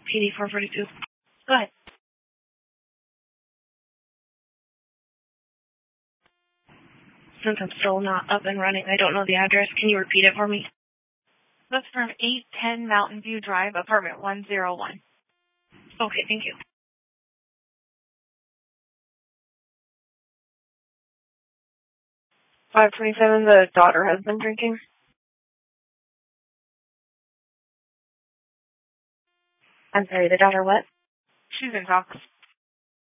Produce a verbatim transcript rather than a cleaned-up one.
P D four forty-two. Go ahead. Since I'm still not up and running, I don't know the address. Can you repeat it for me? That's from eight ten Mountain View Drive, apartment one oh one. Okay, thank you. five twenty-seven, the daughter has been drinking. I'm sorry, the daughter what? She's in talks.